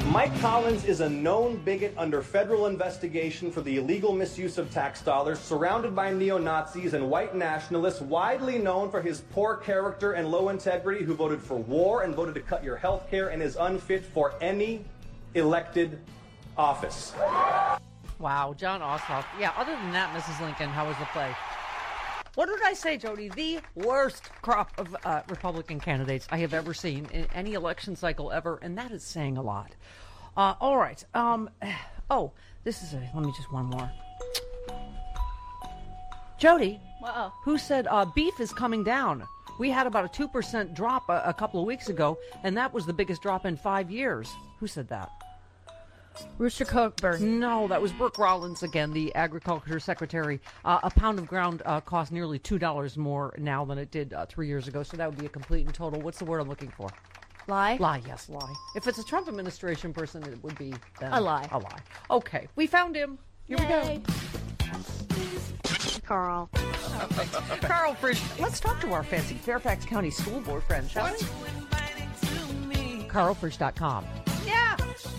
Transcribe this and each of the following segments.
Mike Collins is a known bigot under federal investigation for the illegal misuse of tax dollars, surrounded by neo-Nazis and white nationalists, widely known for his poor character and low integrity, who voted for war and voted to cut your health care and is unfit for any elected office. Wow, John Ossoff. Yeah, other than that, Mrs. Lincoln, how was the play? What did I say, Jody? The worst crop of Republican candidates I have ever seen in any election cycle ever, and that is saying a lot. All right. Let me just one more. Jody, who said beef is coming down? We had about a 2% drop a couple of weeks ago, and that was the biggest drop in 5 years. Who said that? Rooster Cockburn. No, that was Brooke Rollins again, the Agriculture Secretary. A pound of ground costs nearly $2 more now than it did 3 years ago, so that would be a complete and total. What's the word I'm looking for? Lie? Lie, yes, lie. If it's a Trump administration person, it would be a lie. A lie. Okay, we found him. Here we go. Carl. Carl Frisch. Let's talk to our fancy Fairfax County School Board friend, shall we? CarlFrisch.com. Yeah.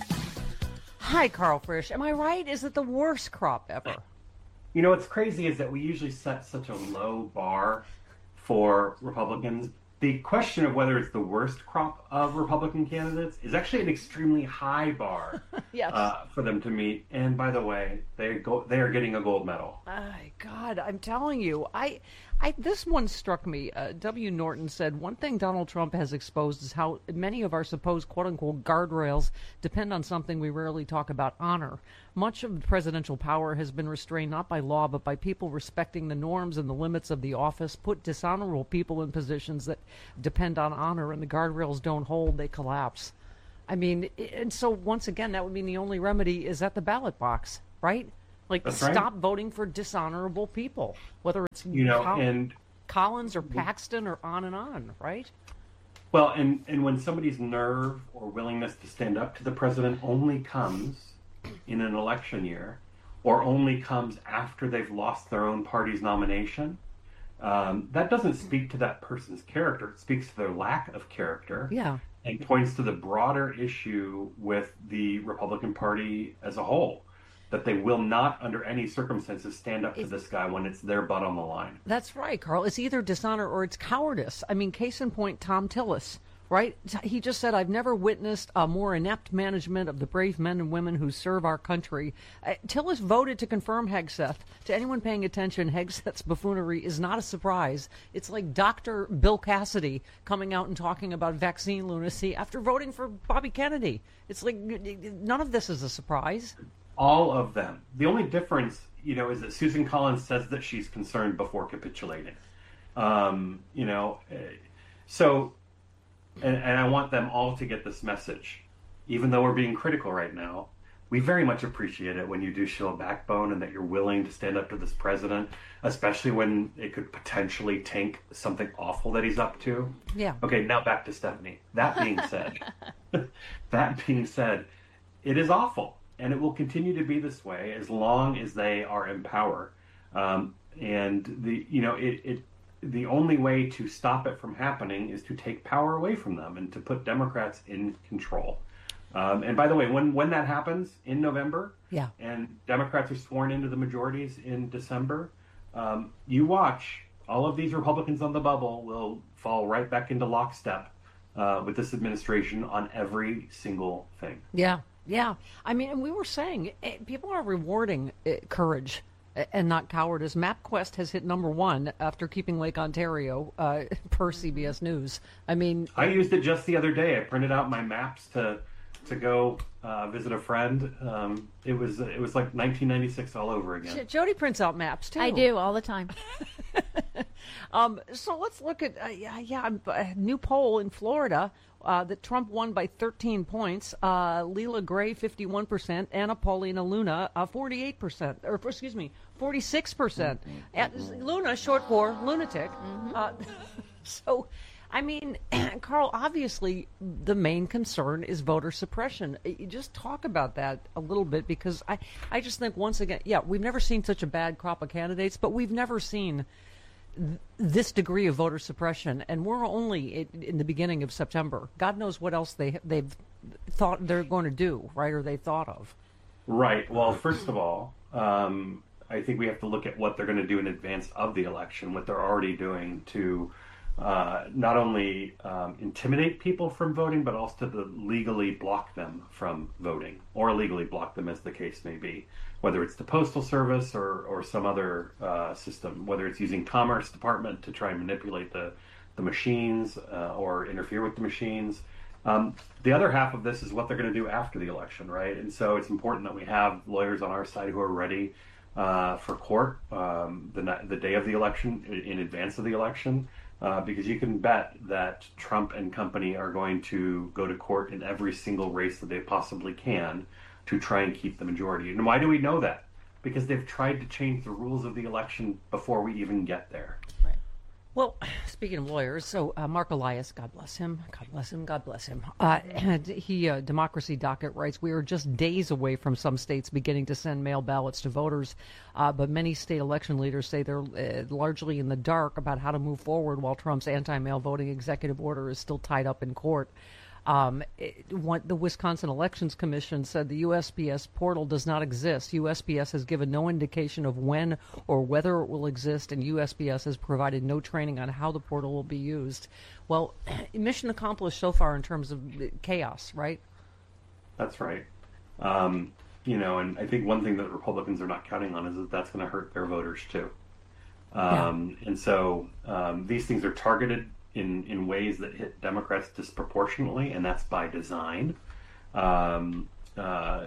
Hi, Carl Frisch. Am I right? Is it the worst crop ever? You know, what's crazy is that we usually set such a low bar for Republicans. The question of whether it's the worst crop of Republican candidates is actually an extremely high bar yes. For them to meet. And by the way, they are getting a gold medal. My God, I'm telling you, this one struck me. W. Norton said, one thing Donald Trump has exposed is how many of our supposed quote-unquote guardrails depend on something we rarely talk about, honor. Much of presidential power has been restrained not by law, but by people respecting the norms and the limits of the office. Put dishonorable people in positions that depend on honor, and the guardrails don't hold, they collapse. I mean, and so once again, that would mean the only remedy is at the ballot box, right? Like, that's stop right. voting for dishonorable people, whether it's and Collins or Paxton or on, right? Well, and when somebody's nerve or willingness to stand up to the president only comes in an election year, or only comes after they've lost their own party's nomination, that doesn't speak to that person's character. It speaks to their lack of character. Yeah. And points to the broader issue with the Republican Party as a whole, that they will not, under any circumstances, stand up to this guy when it's their butt on the line. That's right, Carl. It's either dishonor or it's cowardice. I mean, case in point, Tom Tillis, right? He just said, I've never witnessed a more inept management of the brave men and women who serve our country. Tillis voted to confirm Hegseth. To anyone paying attention, Hegseth's buffoonery is not a surprise. It's like Dr. Bill Cassidy coming out and talking about vaccine lunacy after voting for Bobby Kennedy. It's like none of this is a surprise. All of them. The only difference, is that Susan Collins says that she's concerned before capitulating. So, and I want them all to get this message. Even though we're being critical right now, we very much appreciate it when you do show a backbone and that you're willing to stand up to this president, especially when it could potentially tank something awful that he's up to. Yeah. Okay, now back to Stephanie. That being said, it is awful. And it will continue to be this way as long as they are in power. And the only way to stop it from happening is to take power away from them and to put Democrats in control. And by the way, when that happens in November, and Democrats are sworn into the majorities in December, you watch, all of these Republicans on the bubble will fall right back into lockstep with this administration on every single thing. Yeah. Yeah. I mean, and we were saying people are rewarding courage and not cowardice. MapQuest has hit number one after keeping Lake Ontario per CBS News. I mean, I used it just the other day. I printed out my maps to go visit a friend. It was like 1996 all over again. Jody prints out maps too. I do all the time. So let's look at a new poll in Florida that Trump won by 13 points. Leila Gray 51%, Anna Paulina Luna 48%, or excuse me, 46%. Luna, short for lunatic. So, I mean, Carl, obviously the main concern is voter suppression. You just talk about that a little bit, because I just think, once again, we've never seen such a bad crop of candidates, but we've never seen this degree of voter suppression, and we're only in the beginning of September. God knows what else they've thought they're going to do, right, or they thought of. Right. Well, first of all, I think we have to look at what they're going to do in advance of the election, what they're already doing to not only intimidate people from voting, but also to legally block them from voting, or illegally block them, as the case may be, whether it's the Postal Service or some other system, whether it's using Commerce Department to try and manipulate the machines or interfere with the machines. The other half of this is what they're going to do after the election, right? And so it's important that we have lawyers on our side who are ready for court the day of the election, in advance of the election, because you can bet that Trump and company are going to go to court in every single race that they possibly can to try and keep the majority. And why do we know that? Because they've tried to change the rules of the election before we even get there. Right. Well, speaking of lawyers, so Mark Elias, God bless him, God bless him, God bless him. And he, Democracy Docket writes, we are just days away from some states beginning to send mail ballots to voters, but many state election leaders say they're largely in the dark about how to move forward while Trump's anti-mail voting executive order is still tied up in court. The Wisconsin Elections Commission said the USPS portal does not exist. USPS has given no indication of when or whether it will exist, and USPS has provided no training on how the portal will be used. Well, mission accomplished so far in terms of chaos, right? That's right. And I think one thing that Republicans are not counting on is that that's going to hurt their voters too. And so these things are targeted in ways that hit Democrats disproportionately, and that's by design. But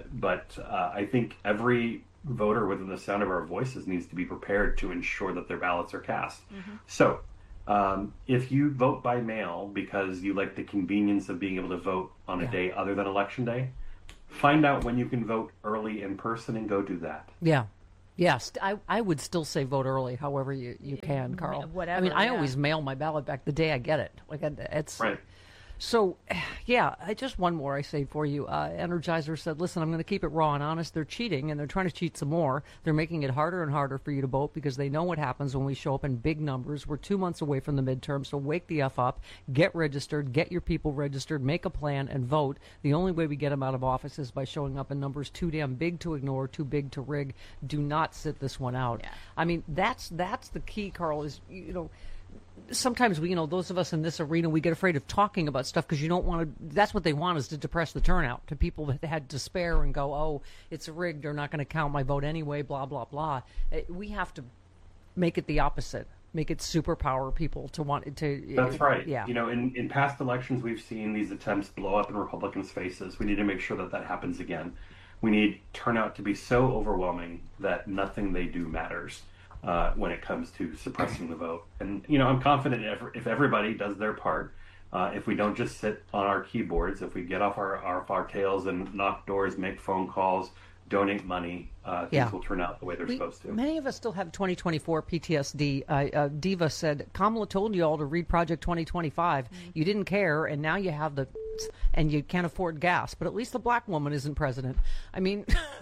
I think every voter within the sound of our voices needs to be prepared to ensure that their ballots are cast. Mm-hmm. So if you vote by mail because you like the convenience of being able to vote on a day other than Election Day, find out when you can vote early in person and go do that. Yeah. Yes, I would still say vote early, however you can, Carl. Whatever. I mean, I always mail my ballot back the day I get it. Like it's right. So, yeah, just one more I say for you. Energizer said, listen, I'm going to keep it raw and honest. They're cheating, and they're trying to cheat some more. They're making it harder and harder for you to vote because they know what happens when we show up in big numbers. We're 2 months away from the midterm, so wake the F up. Get registered. Get your people registered. Make a plan and vote. The only way we get them out of office is by showing up in numbers too damn big to ignore, too big to rig. Do not sit this one out. Yeah. I mean, that's the key, Carl, is, sometimes we, those of us in this arena, we get afraid of talking about stuff because you don't want to. That's what they want, is to depress the turnout to people that had despair and go, "Oh, it's rigged. They're not going to count my vote anyway." Blah blah blah. We have to make it the opposite. Make it superpower people to want to. That's right. Yeah. In past elections, we've seen these attempts blow up in Republicans' faces. We need to make sure that happens again. We need turnout to be so overwhelming that nothing they do matters. When it comes to suppressing the vote. And, I'm confident if everybody does their part, if we don't just sit on our keyboards, if we get off our tails and knock doors, make phone calls, donate money, things will turn out the way they're supposed to. Many of us still have 2024 PTSD. Diva said, Kamala told you all to read Project 2025. Mm-hmm. You didn't care, and now you have and you can't afford gas. But at least the black woman isn't president. I mean,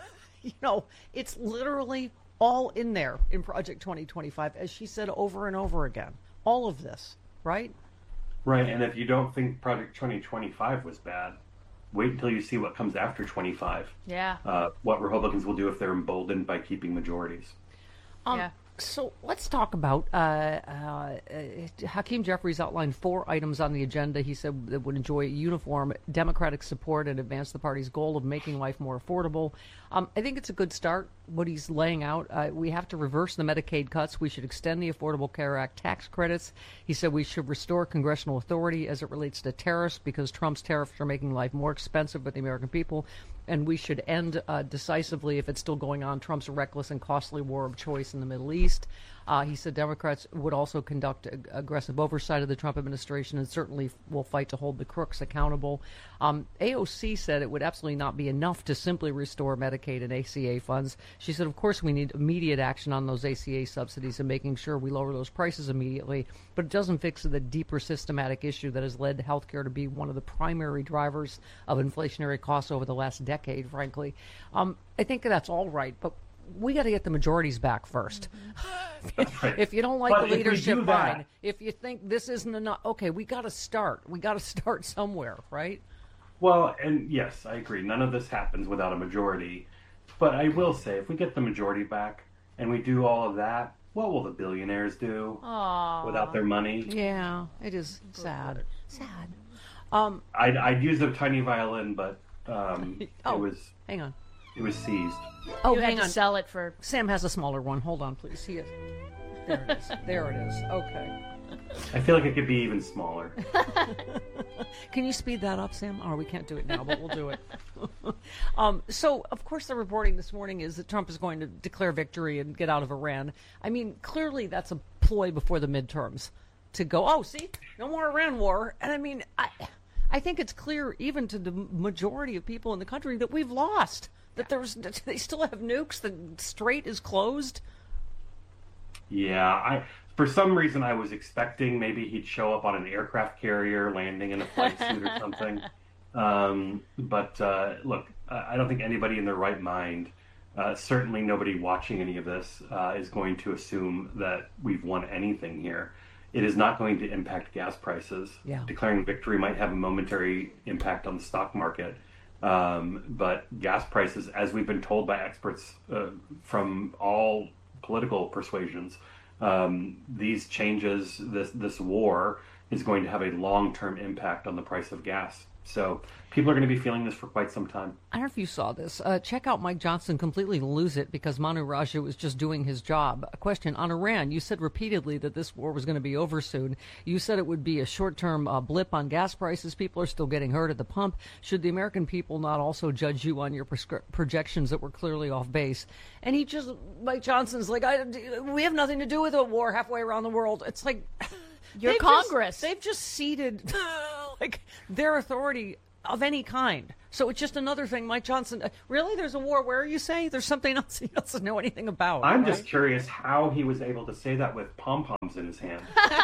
it's literally all in there in Project 2025, as she said over and over again. All of this, right? Right, and if you don't think Project 2025 was bad, wait until you see what comes after 25. Yeah. What Republicans will do if they're emboldened by keeping majorities. Yeah. So let's talk about Hakeem Jeffries outlined 4 items on the agenda. He said that would enjoy uniform Democratic support and advance the party's goal of making life more affordable. I think it's a good start, what he's laying out. We have to reverse the Medicaid cuts. We should extend the Affordable Care Act tax credits. He said we should restore congressional authority as it relates to tariffs because Trump's tariffs are making life more expensive for the American people. And we should end decisively, if it's still going on, Trump's reckless and costly war of choice in the Middle East. He said Democrats would also conduct aggressive oversight of the Trump administration and certainly will fight to hold the crooks accountable. AOC said it would absolutely not be enough to simply restore Medicaid and ACA funds. She said, of course, we need immediate action on those ACA subsidies and making sure we lower those prices immediately, but it doesn't fix the deeper systematic issue that has led healthcare to be one of the primary drivers of inflationary costs over the last decade, frankly. I think that's all right, but we got to get the majorities back first. Right. If you don't like the leadership, fine. If you think this isn't enough, okay, we got to start. We got to start somewhere, right? Well, and yes, I agree. None of this happens without a majority. But I will say, if we get the majority back and we do all of that, what will the billionaires do without their money? Yeah, it is sad. Sad. I'd use a tiny violin, but Hang on. it was seized. Oh, You had hang to on. sell it for. Sam has a smaller one. Hold on, please. He is. There it is. There it is. Okay. I feel like it could be even smaller. Can you speed that up, Sam? Oh, we can't do it now, but we'll do it. So, of course, the reporting this morning is that Trump is going to declare victory and get out of Iran. I mean, clearly that's a ploy before the midterms to go, oh, see, no more Iran war. And I mean, I think it's clear even to the majority of people in the country that we've lost, that they still have nukes, the strait is closed. Yeah, for some reason I was expecting maybe he'd show up on an aircraft carrier landing in a flight suit or something. But look, I don't think anybody in their right mind, certainly nobody watching any of this, is going to assume that we've won anything here. It is not going to impact gas prices. Yeah. Declaring victory might have a momentary impact on the stock market. But gas prices, as we've been told by experts from all political persuasions, these changes, this war is going to have a long-term impact on the price of gas. So people are going to be feeling this for quite some time. I don't know if you saw this. Check out Mike Johnson completely lose it because Manu Raja was just doing his job. A question on Iran. You said repeatedly that this war was going to be over soon. You said it would be a short-term blip on gas prices. People are still getting hurt at the pump. Should the American people not also judge you on your projections that were clearly off base? And Mike Johnson's like, we have nothing to do with a war halfway around the world. It's like... Your Congress. They've just ceded like their authority of any kind. So it's just another thing. Mike Johnson, really? There's a war. Where are you saying? There's something else he doesn't know anything about. I'm right? just curious how he was able to say that with pom-poms in his hand.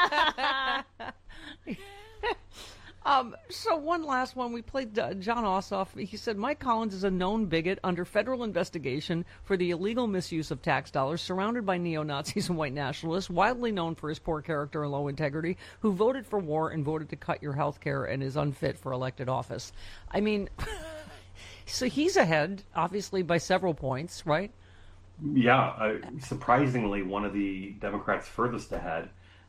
So one last one. We played John Ossoff. He said Mike Collins is a known bigot under federal investigation for the illegal misuse of tax dollars, surrounded by neo-Nazis and white nationalists, widely known for his poor character and low integrity, who voted for war and voted to cut your health care and is unfit for elected office. I mean, so he's ahead, obviously, by several points, right? Yeah, surprisingly, one of the Democrats furthest ahead.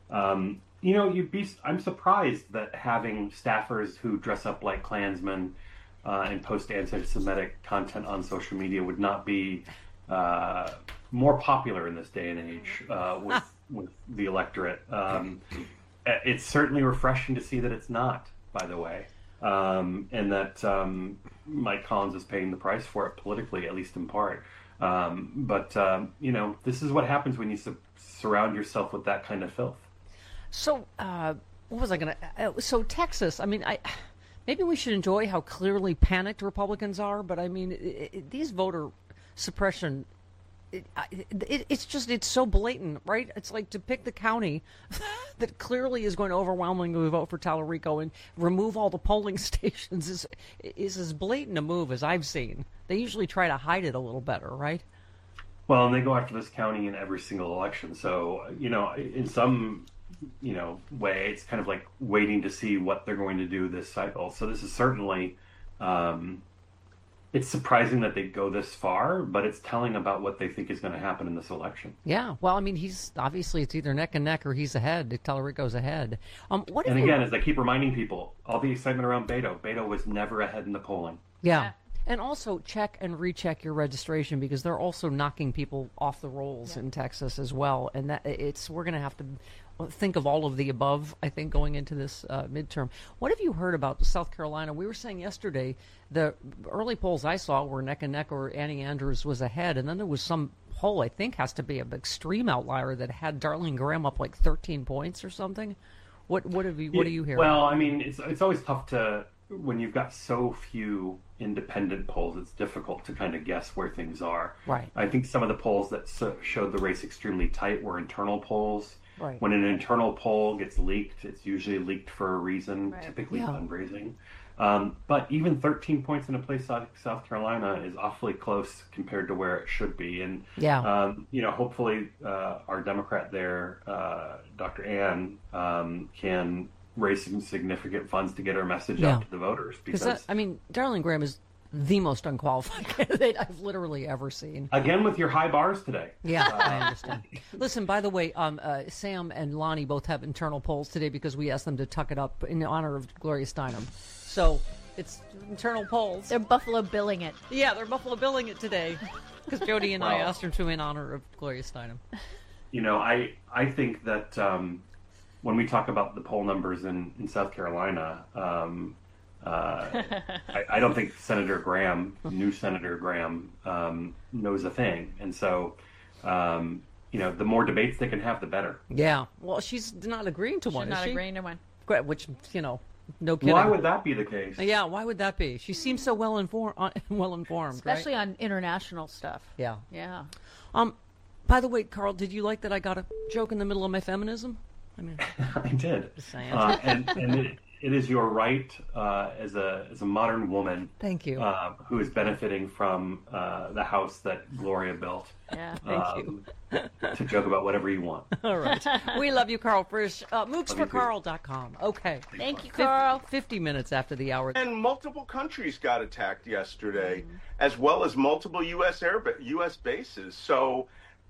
I'm surprised that having staffers who dress up like Klansmen and post anti-Semitic content on social media would not be more popular in this day and age with the electorate. It's certainly refreshing to see that it's not, by the way, and that Mike Collins is paying the price for it politically, at least in part. But this is what happens when you surround yourself with that kind of filth. So, what was I going to... so, Texas, I mean, maybe we should enjoy how clearly panicked Republicans are, but I mean, these voter suppression, it's so blatant, right? It's like to pick the county that clearly is going to overwhelmingly vote for Tallarico and remove all the polling stations is as blatant a move as I've seen. They usually try to hide it a little better, right? Well, and they go after this county in every single election. So, in some... way, it's kind of like waiting to see what they're going to do this cycle. So this is certainly, it's surprising that they go this far, but it's telling about what they think is going to happen in this election. Yeah, well, I mean, it's either neck and neck or he's ahead. Tallarico's ahead. As I keep reminding people, all the excitement around Beto was never ahead in the polling. Yeah. And also check and recheck your registration because they're also knocking people off the rolls in Texas as well. And we're going to have to think of all of the above, I think, going into this midterm. What have you heard about South Carolina? We were saying yesterday the early polls I saw were neck and neck or Annie Andrews was ahead. And then there was some poll, I think has to be an extreme outlier, that had Darlene Graham up like 13 points or something. What do you hear? Well, I mean, it's always tough to... when you've got so few independent polls, it's difficult to kind of guess where things are. Right. I think some of the polls that showed the race extremely tight were internal polls. Right. When an internal poll gets leaked, it's usually leaked for a reason, typically Yeah. fundraising. But even 13 points in a place like South Carolina is awfully close compared to where it should be. And, hopefully our Democrat there, Dr. Ann, can raise some significant funds to get her message Yeah. out to the voters. Because Darling Graham is the most unqualified candidate I've literally ever seen. Again, with your high bars today. Yeah, I understand. Listen, by the way, Sam and Lonnie both have internal polls today because we asked them to tuck it up in honor of Gloria Steinem. So it's internal polls. They're Buffalo Billing it. Yeah, they're Buffalo Billing it today because Jody and I asked her to in honor of Gloria Steinem. You know, I think that when we talk about the poll numbers in South Carolina, I don't think new Senator Graham, knows a thing. And so, you know, the more debates they can have, the better. Yeah. Well, she's not agreeing to one, She's is not she? agreeing to one. Which, you know, no kidding. Why would that be the case? Yeah, why would that be? She seems so well informed, Especially right? on international stuff. Yeah. Yeah. By the way, Carl, did you like that I got a joke in the middle of my feminism? I mean, I did. just saying. And it is your right as a modern woman. Thank you. Who is benefiting from the house that Gloria built. Yeah. Thank you. To joke about whatever you want. All right. We love you, Carl Frisch. MooksForCarl.com. Okay. Thank you, Carl. 50 minutes after the hour. And multiple countries got attacked yesterday, as well as multiple U.S. bases. So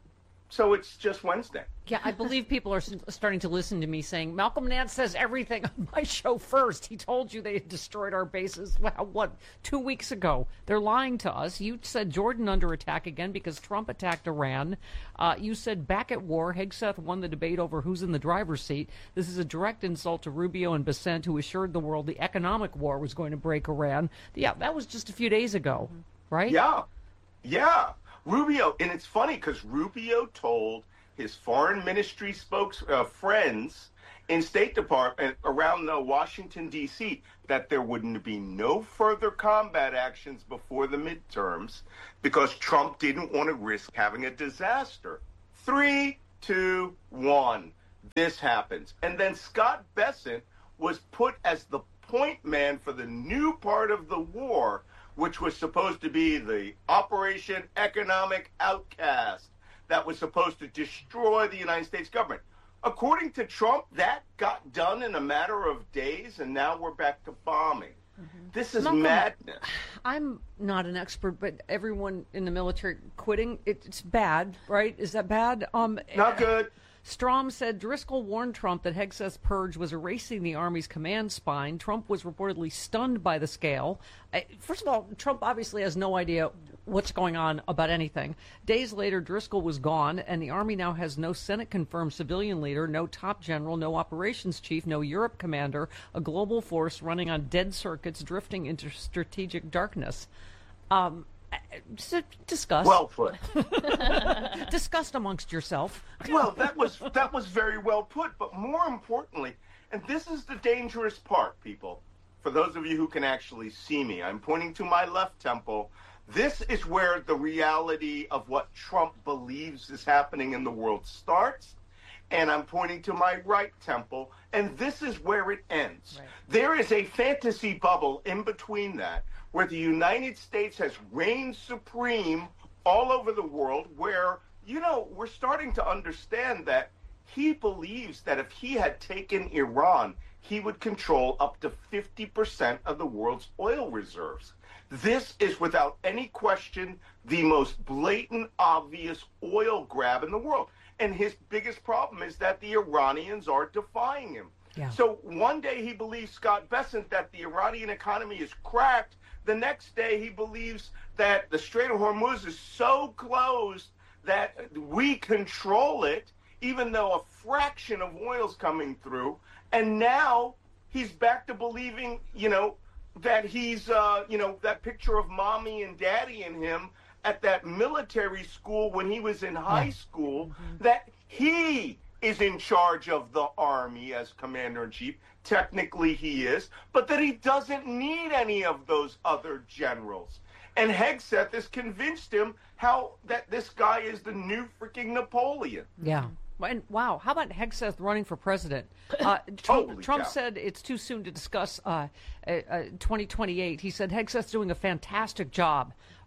it's just Wednesday. Yeah, I believe people are starting to listen to me saying, Malcolm Nance says everything on my show first. He told you they had destroyed our bases, 2 weeks ago. They're lying to us. You said Jordan under attack again because Trump attacked Iran. You said back at war, Hegseth won the debate over who's in the driver's seat. This is a direct insult to Rubio and Bessent, who assured the world the economic war was going to break Iran. Yeah, that was just a few days ago, right? Yeah. Rubio, and it's funny because Rubio told his foreign ministry friends in State Department around Washington, D.C., that there wouldn't be no further combat actions before the midterms because Trump didn't want to risk having a disaster. 3, 2, 1. This happens. And then Scott Bessent was put as the point man for the new part of the war, which was supposed to be the Operation Economic Outcast that was supposed to destroy the United States government. According to Trump, that got done in a matter of days, and now we're back to bombing. This is madness. I'm not an expert, but everyone in the military quitting, it's bad, right? Is that bad? Not good. Strom said Driscoll warned Trump that Hegseth's purge was erasing the Army's command spine. Trump was reportedly stunned by the scale. First of all, Trump obviously has no idea what's going on about anything. Days later, Driscoll was gone, and the Army now has no Senate-confirmed civilian leader, no top general, no operations chief, no Europe commander, a global force running on dead circuits, drifting into strategic darkness. Discuss. Well put. Discussed amongst yourself. Well, that was very well put. But more importantly, and this is the dangerous part, people, for those of you who can actually see me, I'm pointing to my left temple. This is where the reality of what Trump believes is happening in the world starts. And I'm pointing to my right temple, and this is where it ends. Right. There is a fantasy bubble in between that, where the United States has reigned supreme all over the world, where, we're starting to understand that he believes that if he had taken Iran, he would control up to 50% of the world's oil reserves. This is, without any question, the most blatant, obvious oil grab in the world. And his biggest problem is that the Iranians are defying him. Yeah. So one day he believes, Scott Bessent, that the Iranian economy is cracked. The next day he believes that the Strait of Hormuz is so closed that we control it, even though a fraction of oil's coming through. And now he's back to believing, that he's, that picture of mommy and daddy in him at that military school when he was in high school, that he is in charge of the Army as commander-in-chief. Technically he is, but that he doesn't need any of those other generals. And Hegseth has convinced him that this guy is the new freaking Napoleon. Yeah. And wow, how about Hegseth running for president? Trump said it's too soon to discuss 2028. He said Hegseth's doing a fantastic job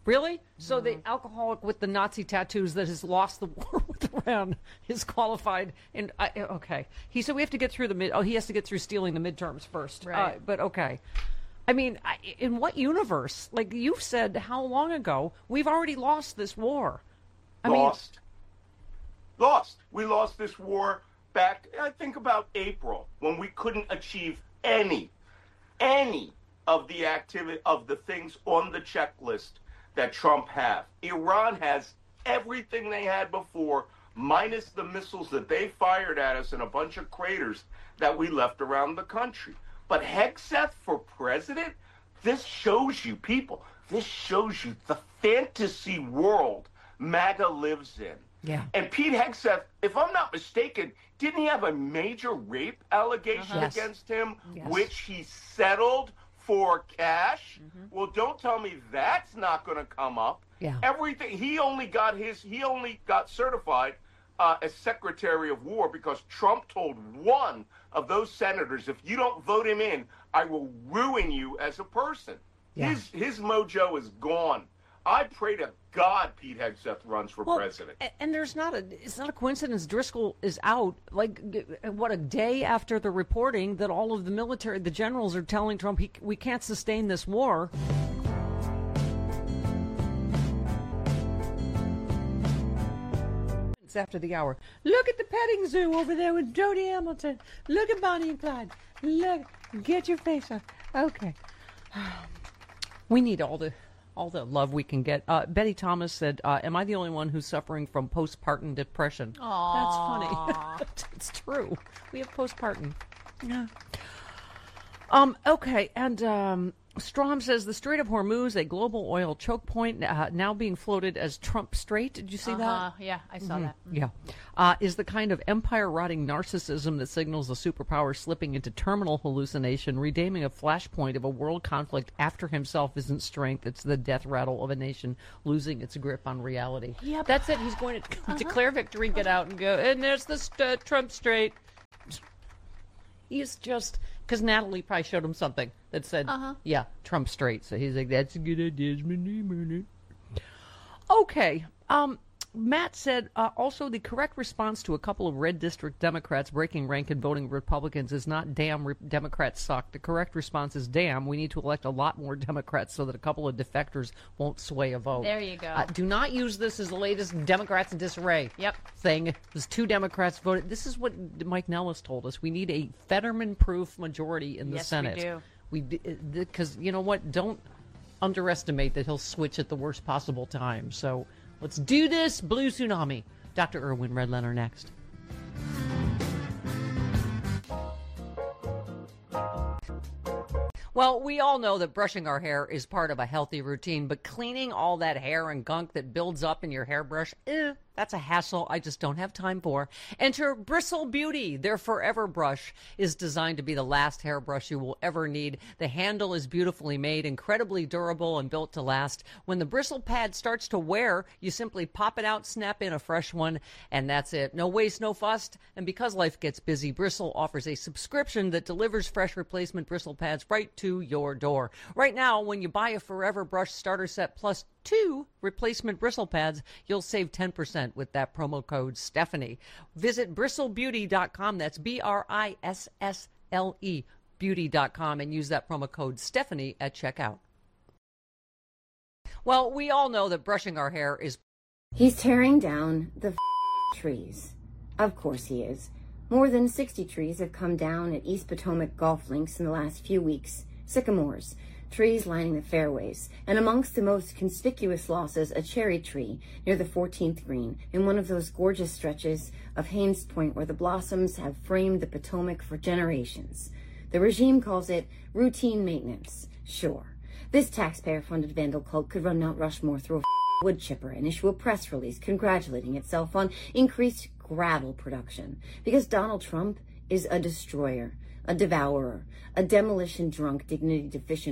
Really? So the alcoholic with the Nazi tattoos that has lost the war with Iran is qualified. And okay, he said we have to get through he has to get through stealing the midterms first. Right. But okay. I mean, in what universe? Like you've said, how long ago we've already lost this war? Lost. We lost this war back, I think, about April, when we couldn't achieve any of the activity of the things on the checklist that Trump have. Iran has everything they had before, minus the missiles that they fired at us and a bunch of craters that we left around the country. But Hegseth for president, this shows you, people, this shows you the fantasy world MAGA lives in. Yeah. And Pete Hegseth, if I'm not mistaken, didn't he have a major rape allegation Yes. against him, Yes. which he settled for cash? Well, don't tell me that's not going to come up. Yeah. Everything he only got certified as Secretary of War because Trump told one of those senators, if you don't vote him in, I will ruin you as a person. Yeah. His mojo is gone. I pray to God Pete Hegseth runs for president. And it's not a coincidence Driscoll is out, like, what, a day after the reporting that all of the generals are telling Trump we can't sustain this war. It's after the hour. Look at the petting zoo over there with Jody Hamilton. Look at Bonnie and Clyde. Look, get your face up. Okay. We need all the love we can get. Betty Thomas said, am I the only one who's suffering from postpartum depression? Aww. That's funny. It's true. We have postpartum. Yeah. Okay, and Strom says the Strait of Hormuz, a global oil choke point, now being floated as Trump Strait. Did you see that? Yeah, I saw that. Yeah. Is the kind of empire-rotting narcissism that signals a superpower slipping into terminal hallucination, redeeming a flashpoint of a world conflict after himself isn't strength. It's the death rattle of a nation losing its grip on reality. Yep. That's it. He's going to declare victory, get out, and go, and there's the Trump Strait. He's just... Because Natalie probably showed him something that said, yeah, Trump Strait. So he's like, that's a good idea. Okay. Matt said, also the correct response to a couple of red district Democrats breaking rank and voting Republicans is not damn Democrats suck. The correct response is damn, we need to elect a lot more Democrats so that a couple of defectors won't sway a vote. There you go. Do not use this as the latest Democrats in disarray thing. There's 2 Democrats voted. This is what Mike Nellis told us. We need a Fetterman-proof majority in the Senate. Yes, we do. Because, you know what? Don't underestimate that he'll switch at the worst possible time. So... let's do this. Blue Tsunami. Dr. Irwin Redlener next. Well, we all know that brushing our hair is part of a healthy routine, but cleaning all that hair and gunk that builds up in your hairbrush, that's a hassle I just don't have time for. Enter Bristle Beauty. Their Forever Brush is designed to be the last hairbrush you will ever need. The handle is beautifully made, incredibly durable, and built to last. When the bristle pad starts to wear, you simply pop it out, snap in a fresh one, and that's it. No waste, no fuss. And because life gets busy, Bristle offers a subscription that delivers fresh replacement bristle pads right to your door. Right now, when you buy a Forever Brush starter set plus 2 replacement bristle pads, you'll save 10% with that promo code Stephanie. Visit bristlebeauty.com. That's BRISSLE beauty.com and use that promo code Stephanie at checkout. Well, we all know that brushing our hair is... He's tearing down the trees. Of course he is. More than 60 trees have come down at East Potomac golf links in the last few weeks. Sycamores, trees lining the fairways, and amongst the most conspicuous losses, a cherry tree near the 14th green in one of those gorgeous stretches of Haines Point where the blossoms have framed the Potomac for generations. The regime calls it routine maintenance. Sure, this taxpayer-funded vandal cult could run Mount Rushmore through a wood chipper and issue a press release congratulating itself on increased gravel production, because Donald Trump is a destroyer, a devourer, a demolition-drunk, dignity-deficient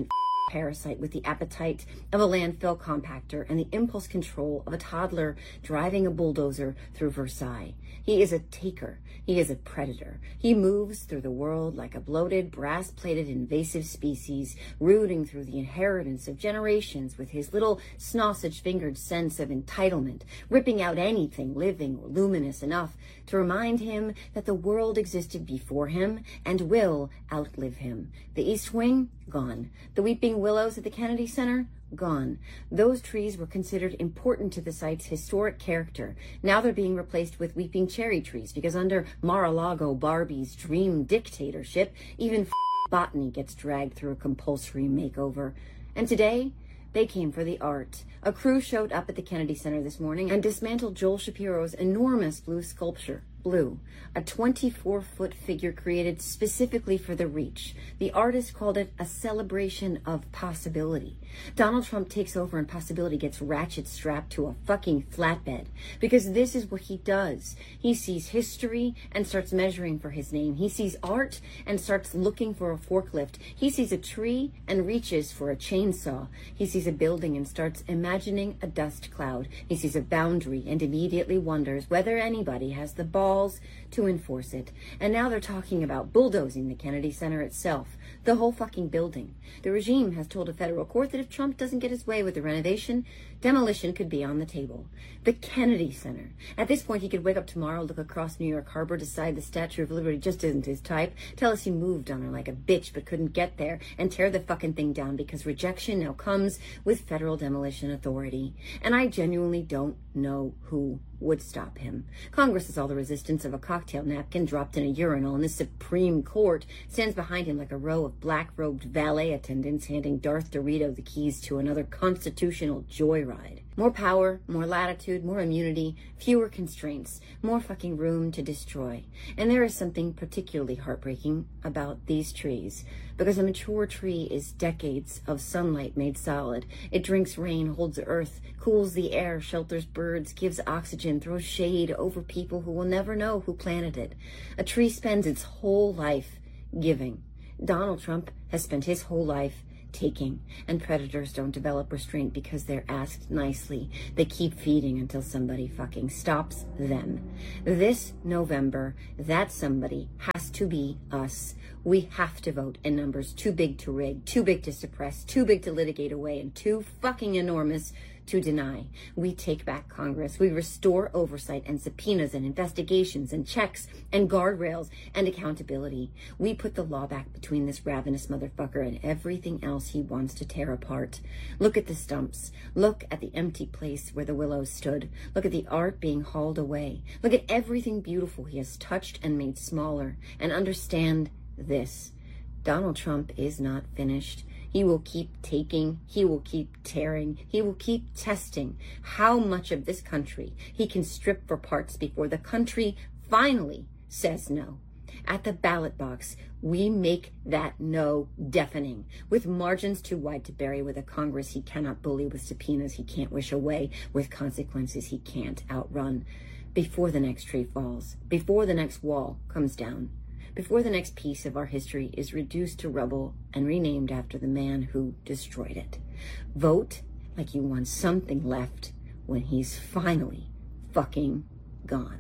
parasite with the appetite of a landfill compactor and the impulse control of a toddler driving a bulldozer through Versailles. He is a taker. He is a predator. He moves through the world like a bloated, brass-plated invasive species, rooting through the inheritance of generations with his little sausage-fingered sense of entitlement, ripping out anything living or luminous enough to remind him that the world existed before him and will outlive him. The East Wing? Gone. The weeping willows at the Kennedy Center? Gone. Those trees were considered important to the site's historic character. Now they're being replaced with weeping cherry trees because under Mar-a-Lago Barbie's dream dictatorship, even botany gets dragged through a compulsory makeover. And today, they came for the art. A crew showed up at the Kennedy Center this morning and dismantled Joel Shapiro's enormous blue sculpture. Blue, a 24-foot figure created specifically for the Reach. The artist called it a celebration of possibility. Donald Trump takes over and possibility gets ratchet strapped to a fucking flatbed because this is what he does. He sees history and starts measuring for his name. He sees art and starts looking for a forklift. He sees a tree and reaches for a chainsaw. He sees a building and starts imagining a dust cloud. He sees a boundary and immediately wonders whether anybody has the balls to enforce it. And now they're talking about bulldozing the Kennedy Center itself, the whole fucking building. The regime has told a federal court that if Trump doesn't get his way with the renovation, demolition could be on the table. The Kennedy Center. At this point, he could wake up tomorrow, look across New York Harbor, decide the Statue of Liberty just isn't his type, tell us he moved on her like a bitch but couldn't get there, and tear the fucking thing down because rejection now comes with federal demolition authority. And I genuinely don't know who would stop him. Congress is all the resistance of a cocktail napkin dropped in a urinal, and the Supreme Court stands behind him like a row of black-robed valet attendants handing Darth Dorito the keys to another constitutional joyride. More power, more latitude, more immunity, fewer constraints, more fucking room to destroy. And there is something particularly heartbreaking about these trees, because a mature tree is decades of sunlight made solid. It drinks rain, holds earth, cools the air, shelters birds, gives oxygen, throws shade over people who will never know who planted it. A tree spends its whole life giving. Donald Trump has spent his whole life taking, and predators don't develop restraint because they're asked nicely. They keep feeding until somebody fucking stops them. This November, that somebody has to be us. We have to vote in numbers too big to rig, too big to suppress, too big to litigate away, and too fucking enormous to deny. We take back Congress. We restore oversight and subpoenas and investigations and checks and guardrails and accountability. We put the law back between this ravenous motherfucker and everything else he wants to tear apart. Look at the stumps. Look at the empty place where the willows stood. Look at the art being hauled away. Look at everything beautiful he has touched and made smaller. And understand this. Donald Trump is not finished. He will keep taking, he will keep tearing, he will keep testing how much of this country he can strip for parts before the country finally says no. At the ballot box, we make that no deafening, with margins too wide to bury, with a Congress he cannot bully, with subpoenas he can't wish away, with consequences he can't outrun. Before the next tree falls, before the next wall comes down, before the next piece of our history is reduced to rubble and renamed after the man who destroyed it. Vote like you want something left when he's finally fucking gone.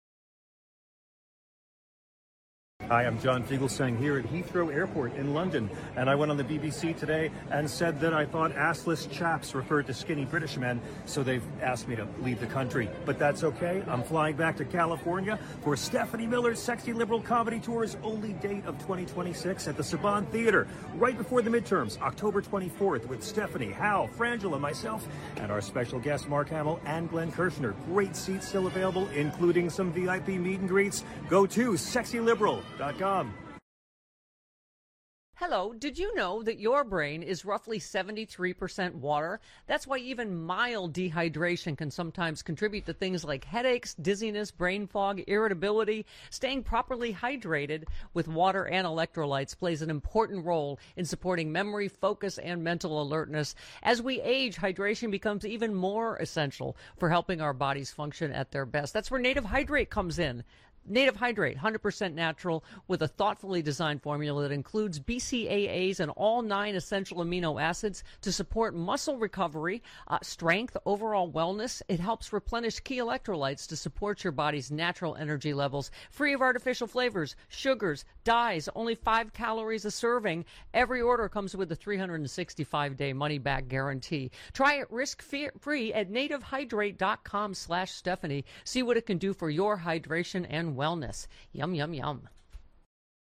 Hi, I'm John Fugelsang here at Heathrow Airport in London, and I went on the BBC today and said that I thought assless chaps referred to skinny British men, so they've asked me to leave the country. But that's okay. I'm flying back to California for Stephanie Miller's Sexy Liberal Comedy Tour's only date of 2026 at the Saban Theater, right before the midterms, October 24th, with Stephanie, Hal, Frangela, myself, and our special guests Mark Hamill and Glenn Kirshner. Great seats still available, including some VIP meet and greets. Go to SexyLiberal.com. Hello, did you know that your brain is roughly 73% water? That's why even mild dehydration can sometimes contribute to things like headaches, dizziness, brain fog, irritability. Staying properly hydrated with water and electrolytes plays an important role in supporting memory, focus, and mental alertness. As we age, hydration becomes even more essential for helping our bodies function at their best. That's where Native Hydrate comes in. Native Hydrate, 100% natural with a thoughtfully designed formula that includes BCAAs and all 9 essential amino acids to support muscle recovery, strength, overall wellness. It helps replenish key electrolytes to support your body's natural energy levels, free of artificial flavors, sugars, dyes, only 5 calories a serving. Every order comes with a 365-day money-back guarantee. Try it risk-free at nativehydrate.com/Stephanie. See what it can do for your hydration and wellness. Yum, yum, yum.